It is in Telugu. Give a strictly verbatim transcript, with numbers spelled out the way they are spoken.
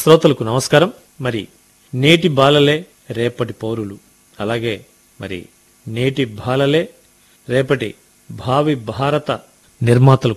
శ్రోతలకు నమస్కారం. మరి నేటి బాలలే రేపటి పౌరులు, అలాగే మరి నేటి బాలలే రేపటి భావి భారత నిర్మాతలు